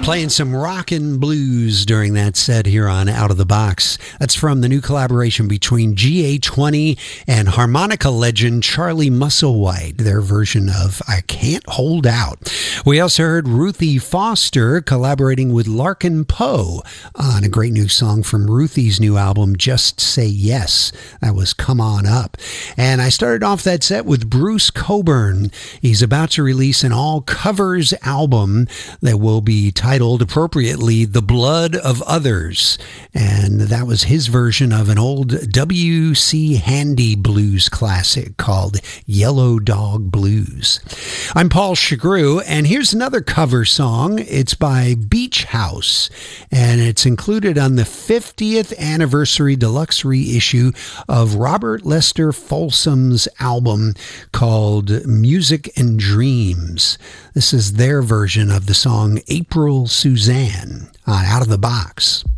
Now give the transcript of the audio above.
Playing some rockin' blues during that set here on Out of the Box. That's from the new collaboration between GA20 and harmonica legend Charlie Musselwhite, their version of I Can't Hold Out. We also heard Ruthie Foster collaborating with Larkin Poe on a great new song from Ruthie's new album, Just Say Yes. That was Come On Up. And I started off that set with Bruce Cockburn. He's about to release an all-covers album that will be titled appropriately The Blood of Others, and that was his version of an old W.C. Handy blues classic called Yellow Dog Blues. I'm Paul Chagru, and here's another cover song. It's by Beach House, and it's included on the 50th anniversary deluxe reissue of Robert Lester Folsom's album called Music and Dreams. This is their version of the song April Suzanne on Out of the Box.